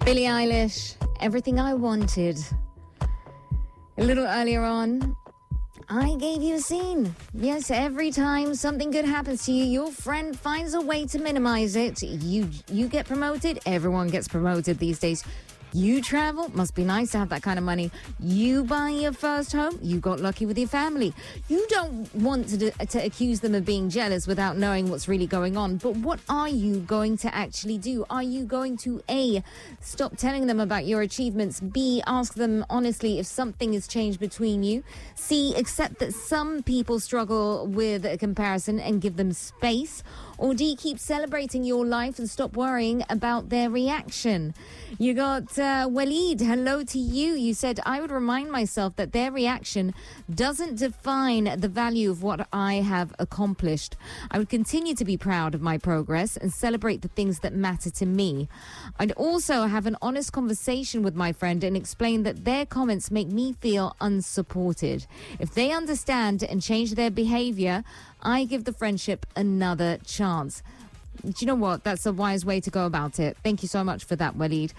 Billie Eilish, Everything I Wanted. A little earlier on, I gave you a scene. Yes, every time something good happens to you, your friend finds a way to minimize it. You get promoted, everyone gets promoted these days. You travel, must be nice to have that kind of money. You buy your first home, you got lucky with your family. You don't want to accuse them of being jealous without knowing what's really going on. But what are you going to actually do? Are you going to A, stop telling them about your achievements, B, ask them honestly if something has changed between you, C, accept that some people struggle with a comparison and give them space, or D, keep celebrating your life and stop worrying about their reaction? You got Waleed, hello to you. You said, I would remind myself that their reaction doesn't define the value of what I have accomplished. I would continue to be proud of my progress and celebrate the things that matter to me. I'd also have an honest conversation with my friend and explain that their comments make me feel unsupported. If they understand and change their behavior, I give the friendship another chance. Do you know what? That's a wise way to go about it. Thank you so much for that, Waleed.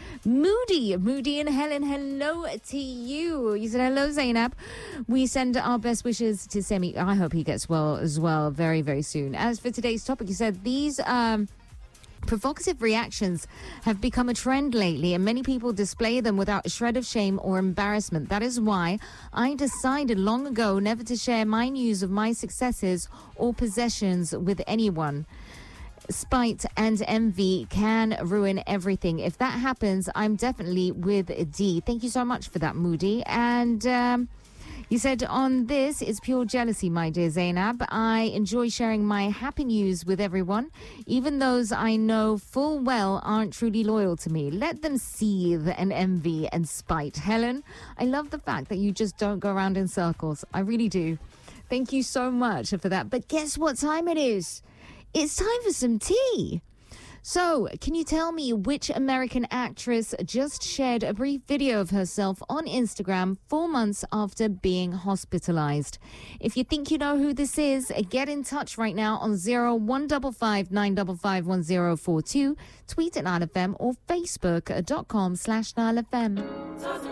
Moody and Helen, hello to you. You said, hello, Zainab. We send our best wishes to Semi. I hope he gets well as well very, very soon. As for today's topic, you said these provocative reactions have become a trend lately, and many people display them without a shred of shame or embarrassment. That is why I decided long ago never to share my news of my successes or possessions with anyone. Spite and envy can ruin everything. If that happens, I'm definitely with D. Thank you so much for that, Moody. And you said on this, it's pure jealousy, my dear Zainab. I enjoy sharing my happy news with everyone, even those I know full well aren't truly loyal to me. Let them seethe and envy and spite. Helen, I love the fact that you just don't go around in circles. I really do. Thank you so much for that. But guess what time it is? It's time for some tea. So, can you tell me which American actress just shared a brief video of herself on Instagram 4 months after being hospitalized? If you think you know who this is, get in touch right now on 0155 955 1042, tweet at NileFM or facebook.com/NileFM.